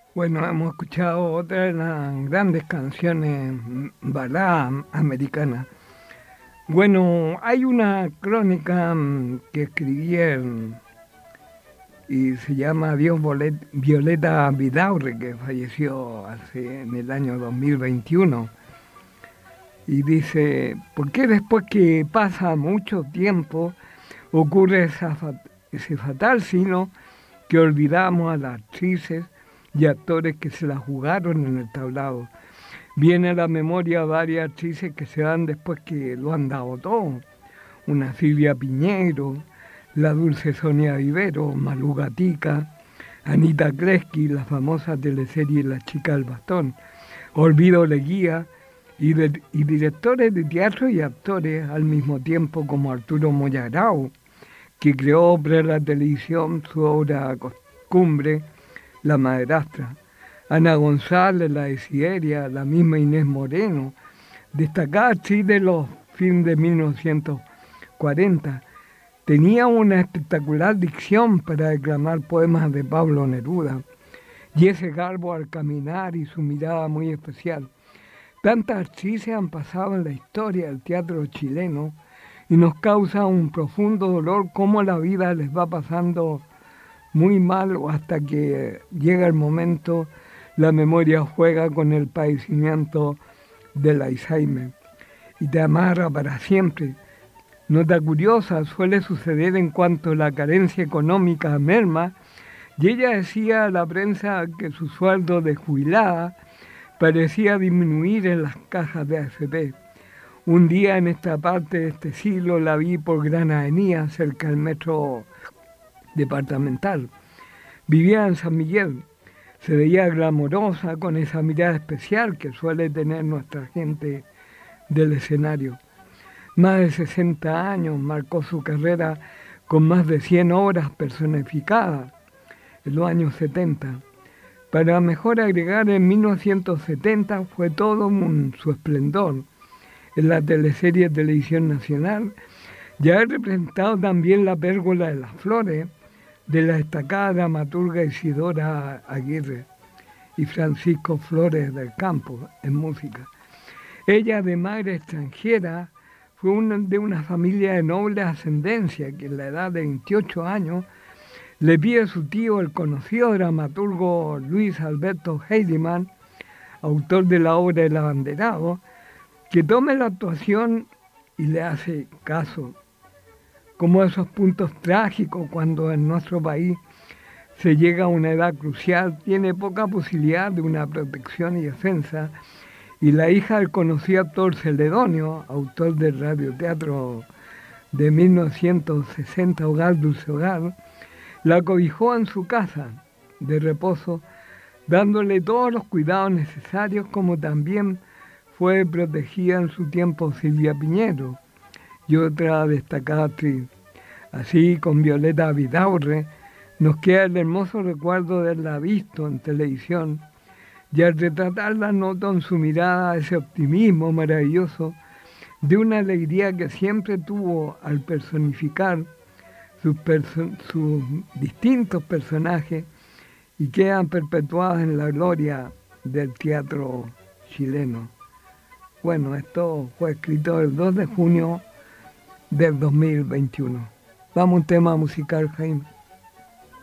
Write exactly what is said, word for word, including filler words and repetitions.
Bueno, hemos escuchado otra de las grandes canciones mm, baladas americanas. Bueno, hay una crónica mm, que escribí en- y se llama Dios Bolet- Violeta Vidaurre, que falleció hace, en el año dos mil veintiuno. Y dice, ¿por qué después que pasa mucho tiempo ocurre esa fa- ese fatal sino que olvidamos a las actrices y actores que se la jugaron en el tablado? Viene a la memoria varias actrices que se dan después que lo han dado todo. Una Silvia Piñero, la dulce Sonia Vivero, Malú Gatica, Anita Kreski, la famosa teleserie La chica del bastón, Olvido Leguía y, de- y directores de teatro y actores al mismo tiempo como Arturo Moyagrao, que creó para la televisión su obra cumbre, La madrastra. Ana González, la de Sideria, la misma Inés Moreno, destacada actriz de los films de mil novecientos cuarenta. Tenía una espectacular dicción para declamar poemas de Pablo Neruda y ese garbo al caminar y su mirada muy especial. Tantas actrices han pasado en la historia del teatro chileno y nos causa un profundo dolor cómo la vida les va pasando muy mal o hasta que llega el momento, la memoria juega con el padecimiento del Alzheimer y te amarra para siempre. Nota curiosa, suele suceder en cuanto la carencia económica merma, y ella decía a la prensa que su sueldo de jubilada parecía disminuir en las cajas de A F P. Un día en esta parte de este siglo la vi por Gran Avenida, cerca del metro departamental. Vivía en San Miguel. Se veía glamorosa con esa mirada especial que suele tener nuestra gente del escenario. Más de sesenta años marcó su carrera con más de cien obras personificadas en los años setenta. Para mejor agregar, en mil novecientos setenta fue todo un, su esplendor en la teleserie de Televisión Nacional, ya ha representado también la pérgola de las flores de la destacada dramaturga Isidora Aguirre y Francisco Flores del Campo en música. Ella, de madre extranjera, fue una, de una familia de noble ascendencia que en la edad de veintiocho años le pide a su tío, el conocido dramaturgo Luis Alberto Heidemann, autor de la obra El abanderado, que tome la actuación y le hace caso, como esos puntos trágicos cuando en nuestro país se llega a una edad crucial, tiene poca posibilidad de una protección y defensa, y la hija del conocido actor Celedonio, autor del radioteatro de mil novecientos sesenta, Hogar Dulce Hogar, la cobijó en su casa de reposo, dándole todos los cuidados necesarios, como también fue protegida en su tiempo Silvia Piñero y otra destacada actriz. Así, con Violeta Vidaurre, nos queda el hermoso recuerdo de haberla visto en televisión y al retratarla noto en su mirada ese optimismo maravilloso de una alegría que siempre tuvo al personificar sus, perso sus distintos personajes y quedan perpetuadas en la gloria del teatro chileno. Bueno, esto fue escrito el dos de junio del dos mil veintiuno. Vamos a un tema musical, Jaime.